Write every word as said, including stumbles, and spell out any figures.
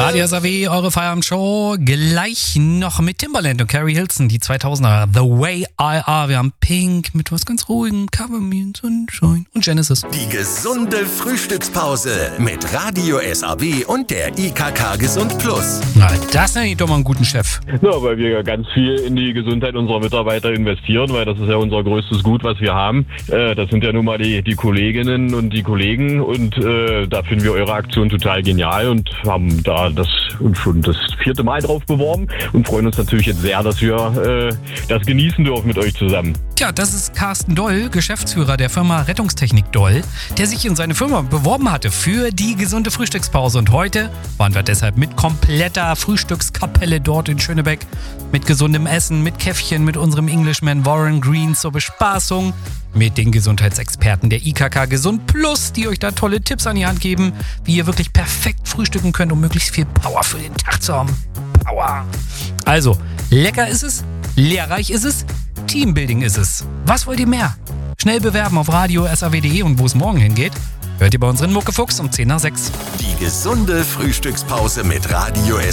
Radio S A W, eure Feierabendshow. Gleich noch mit Timbaland und Carrie Hilson, die zweitausender. The Way I Are. Wir haben Pink mit was ganz ruhigem, Cover Me in Sunshine und Genesis. Die gesunde Frühstückspause mit Radio S A W und der I K K Gesund Plus. Na, das nenne ich doch mal einen guten Chef. Ja, weil wir ja ganz viel in die Gesundheit unserer Mitarbeiter investieren, weil das ist ja unser größtes Gut, was wir haben. Äh, das sind ja nun mal die, die Kolleginnen und die Kollegen und äh, da finden wir eure Aktion total genial und haben da das schon das vierte Mal drauf beworben und freuen uns natürlich jetzt sehr, dass wir äh, das genießen dürfen mit euch zusammen. Tja, das ist Carsten Doll, Geschäftsführer der Firma Rettungstechnik Doll, der sich in seine Firma beworben hatte für die gesunde Frühstückspause. Und heute waren wir deshalb mit kompletter Frühstückskapelle dort in Schönebeck, mit gesundem Essen, mit Käffchen, mit unserem Englishman Warren Green zur Bespaßung, mit den Gesundheitsexperten der I K K Gesund Plus, die euch da tolle Tipps an die Hand geben, wie ihr wirklich perfekt frühstücken könnt, um möglichst viel Power für den Tag zu haben. Power! Also, lecker ist es, lehrreich ist es, Teambuilding ist es. Was wollt ihr mehr? Schnell bewerben auf radio s a w punkt d e und wo es morgen hingeht, hört ihr bei unseren Muckefuchs um zehn nach sechs. Die gesunde Frühstückspause mit Radio